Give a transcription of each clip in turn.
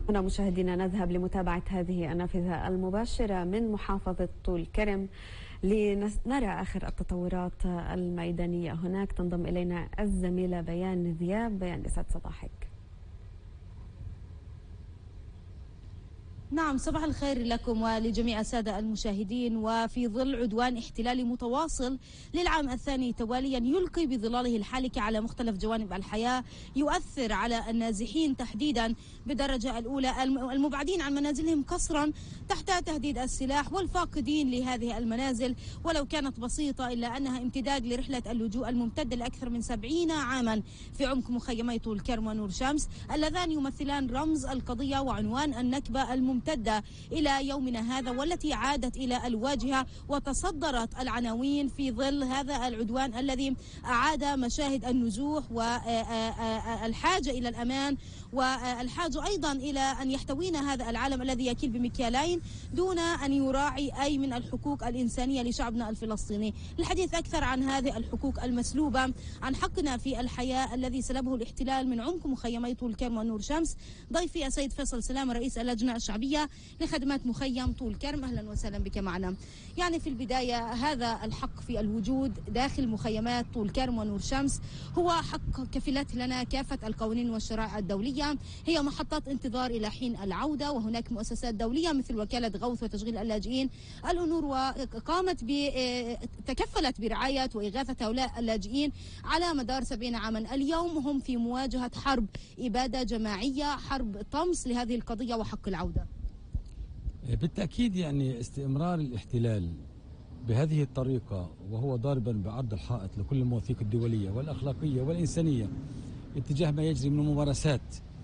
هنا مشاهدينا نذهب لمتابعة هذه النافذة المباشرة من محافظة طول كرم لنرى آخر التطورات الميدانية هناك. تنضم إلينا الزميلة بيان ذياب. بيان، يسعد صباحك. نعم، صباح الخير لكم ولجميع السادة المشاهدين. وفي ظل عدوان احتلالي متواصل للعام الثاني تواليا يلقي بظلاله الحالكة على مختلف جوانب الحياة، يؤثر على النازحين تحديدا بالدرجة الأولى المبعدين عن منازلهم قسرا تحت تهديد السلاح، والفاقدين لهذه المنازل ولو كانت بسيطة إلا أنها امتداد لرحلة اللجوء الممتدة لأكثر من 70 عاما في عمق مخيمي طول كرم ونور شمس، اللذان يمثلان رمز القضية وعنوان النكبة الممتدة إلى يومنا هذا، والتي عادت إلى الواجهة وتصدرت العناوين في ظل هذا العدوان الذي أعاد مشاهد النزوح والحاجة إلى الأمان، والحاجة أيضا إلى أن يحتوينا هذا العالم الذي يكيل بمكيالين دون أن يراعي أي من الحقوق الإنسانية لشعبنا الفلسطيني. الحديث أكثر عن هذه الحقوق المسلوبة، عن حقنا في الحياة الذي سلبه الاحتلال من عمق مخيمي طول كرم ونور شمس، ضيفي السيد فيصل سلامة رئيس اللجنة الشعبية لخدمات مخيم طول كرم. أهلا وسهلا بك معنا. يعني في البداية، هذا الحق في الوجود داخل مخيمات طول كرم ونور شمس هو حق كفلت لنا كافة القوانين والشرائع الدولية، هي محطات انتظار إلى حين العودة، وهناك مؤسسات دولية مثل وكالة غوث وتشغيل اللاجئين الأونور وقامت تكفلت برعاية وإغاثة هؤلاء اللاجئين على مدار 70 عاما. اليوم هم في مواجهة حرب إبادة جماعية، حرب طمس لهذه القضية وحق العودة. بالتأكيد يعني استمرار الاحتلال بهذه الطريقة وهو ضاربا بعرض الحائط لكل المواثيق الدولية والأخلاقية والإنسانية اتجاه ما يجري من ممارسات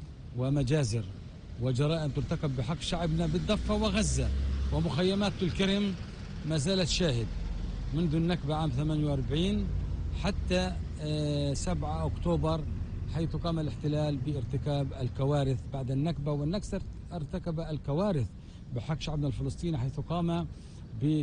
ومجازر وجرائم ترتكب بحق شعبنا بالضفة وغزة ومخيمات طول كرم ما زالت شاهد منذ النكبة عام 48 حتى 7 أكتوبر، حيث قام الاحتلال بارتكاب الكوارث بعد النكبة والنكسة، ارتكب الكوارث بحق شعبنا الفلسطيني حيث قام